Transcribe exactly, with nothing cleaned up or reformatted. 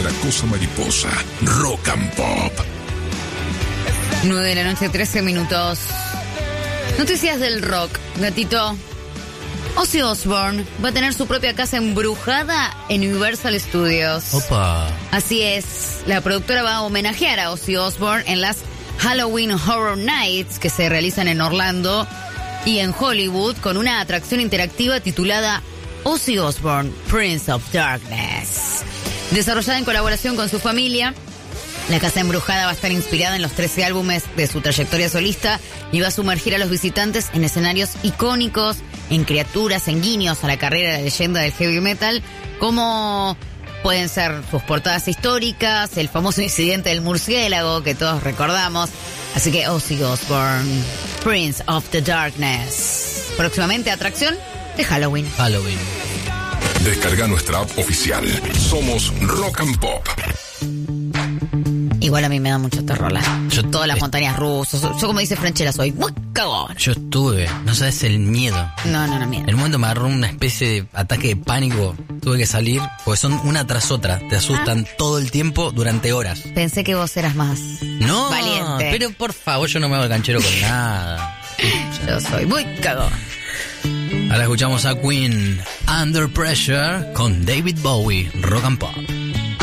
nuestra cosa mariposa. Rock and Pop. nueve de la noche, trece minutos. Noticias del rock, gatito. Ozzy Osbourne va a tener su propia casa embrujada en Universal Studios. Opa. Así es, la productora va a homenajear a Ozzy Osbourne en las Halloween Horror Nights que se realizan en Orlando y en Hollywood con una atracción interactiva titulada Ozzy Osbourne, Prince of Darkness. Desarrollada en colaboración con su familia, la casa embrujada va a estar inspirada en los trece álbumes de su trayectoria solista y va a sumergir a los visitantes en escenarios icónicos, en criaturas, en guiños a la carrera de la leyenda del heavy metal, como pueden ser sus portadas históricas, el famoso incidente del murciélago que todos recordamos. Así que Ozzy Osbourne, Prince of the Darkness. Próximamente atracción de Halloween. Halloween. Descarga nuestra app oficial. Somos Rock and Pop. Igual a mí me da mucho terror la, Yo- todas las eh, montañas rusas. Yo, como dice Franchella, soy muy cagón. Yo estuve, no sabes el miedo. No, no, no, mira. En un momento me agarró una especie de ataque de pánico. Tuve que salir, porque son una tras otra. Te asustan todo el tiempo durante horas. Pensé que vos eras más No, valiente. pero por favor, yo no me hago el canchero con nada. Yo soy muy cagón. Ahora escuchamos a Queen, Under Pressure, con David Bowie, Rock and Pop.